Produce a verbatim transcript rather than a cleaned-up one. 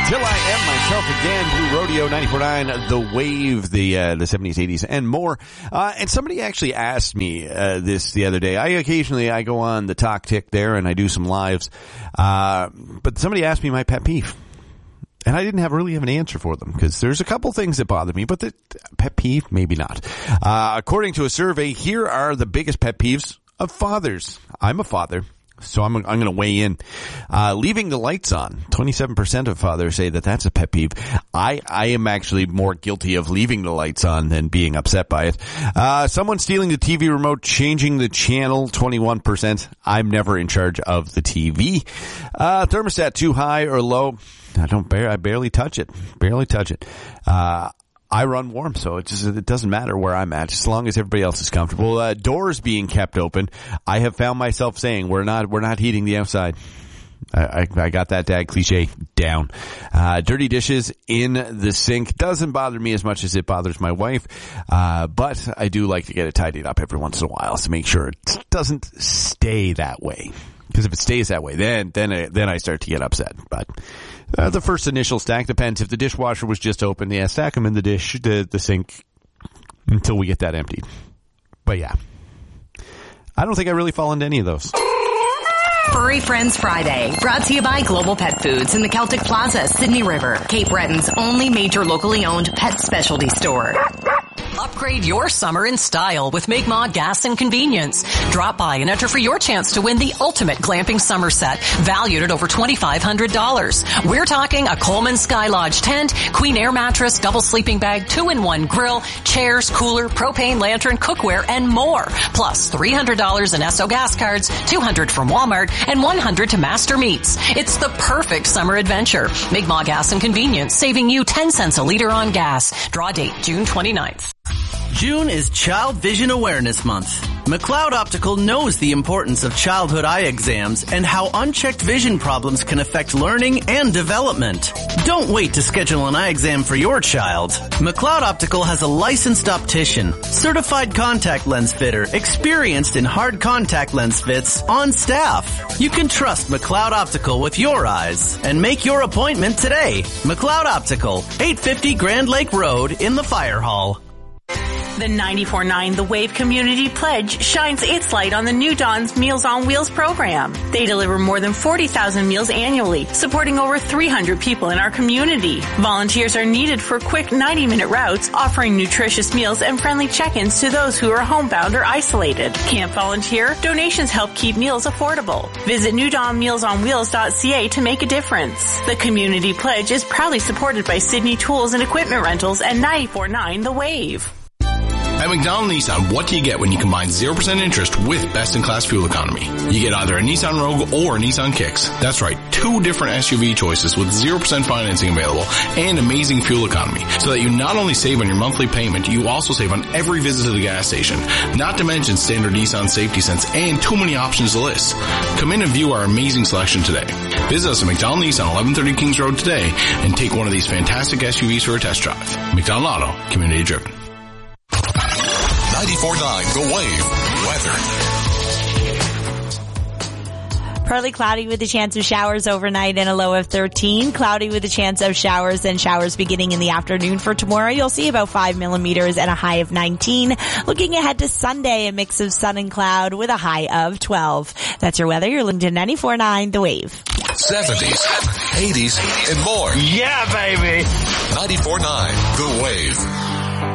Till I Am Myself Again, Blue Rodeo, ninety-four point nine, The Wave, the uh, the seventies, eighties, and more. Uh, and somebody actually asked me uh, this the other day. I occasionally, I go on the Talk Tick there and I do some lives. Uh, but somebody asked me my pet peeve. And I didn't have really have an answer for them because there's a couple things that bother me, but the pet peeve, maybe not. Uh, according to a survey, here are the biggest pet peeves of fathers. I'm a father. So I'm, I'm going to weigh in. Uh, leaving the lights on. twenty-seven percent of fathers say that that's a pet peeve. I, I am actually more guilty of leaving the lights on than being upset by it. Uh, someone stealing the T V remote, changing the channel, twenty-one percent. I'm never in charge of the T V. Uh, thermostat too high or low. I don't bear, I barely touch it. Barely touch it. Uh, I run warm, so it just, it doesn't matter where I'm at, as long as everybody else is comfortable. Uh, doors being kept open. I have found myself saying, we're not, we're not heating the outside. I, I, I got that dad cliche down. Uh, dirty dishes in the sink doesn't bother me as much as it bothers my wife. Uh, but I do like to get it tidied up every once in a while to make sure it doesn't stay that way. Because if it stays that way, then, then, I, then I start to get upset. But, Uh, the first initial stack depends. If the dishwasher was just open, yeah, stack them in the dish, the, the sink, until we get that emptied. But yeah, I don't think I really fall into any of those. Furry Friends Friday, brought to you by Global Pet Foods in the Celtic Plaza, Sydney River, Cape Breton's only major locally owned pet specialty store. Upgrade your summer in style with Mi'kmaq Gas and Convenience. Drop by and enter for your chance to win the ultimate glamping summer set, valued at over twenty-five hundred dollars. We're talking a Coleman Sky Lodge tent, Queen Air mattress, double sleeping bag, two-in-one grill, chairs, cooler, propane lantern, cookware, and more. Plus three hundred dollars in Esso gas cards, two hundred dollars from Walmart, and one hundred dollars to Master Meats. It's the perfect summer adventure. Mi'kmaq Gas and Convenience, saving you ten cents a liter on gas. Draw date June twenty-ninth. June is Child Vision Awareness Month. McLeod Optical knows the importance of childhood eye exams and how unchecked vision problems can affect learning and development. Don't wait to schedule an eye exam for your child. McLeod Optical has a licensed optician, certified contact lens fitter, experienced in hard contact lens fits, on staff. You can trust McLeod Optical with your eyes and make your appointment today. McLeod Optical, eight fifty Grand Lake Road in the Fire Hall. The ninety-four point nine The Wave Community Pledge shines its light on the New Dawn's Meals on Wheels program. They deliver more than forty thousand meals annually, supporting over three hundred people in our community. Volunteers are needed for quick ninety-minute routes, offering nutritious meals and friendly check-ins to those who are homebound or isolated. Can't volunteer? Donations help keep meals affordable. Visit new dawn meals on wheels dot c a to make a difference. The Community Pledge is proudly supported by Sydney Tools and Equipment Rentals and ninety-four point nine The Wave. At McDonald Nissan, what do you get when you combine zero percent interest with best-in-class fuel economy? You get either a Nissan Rogue or a Nissan Kicks. That's right, two different S U V choices with zero percent financing available and amazing fuel economy, so that you not only save on your monthly payment, you also save on every visit to the gas station. Not to mention standard Nissan safety sense and too many options to list. Come in and view our amazing selection today. Visit us at McDonald Nissan, eleven thirty Kings Road today, and take one of these fantastic S U Vs for a test drive. McDonald Auto, community driven. ninety-four point nine The Wave. Weather. Partly cloudy with a chance of showers overnight and a low of thirteen. Cloudy with a chance of showers and showers beginning in the afternoon for tomorrow. You'll see about five millimeters and a high of nineteen. Looking ahead to Sunday, a mix of sun and cloud with a high of twelve. That's your weather. You're linked to ninety-four point nine The Wave. seventies, eighties, and more. Yeah, baby. ninety-four point nine The Wave.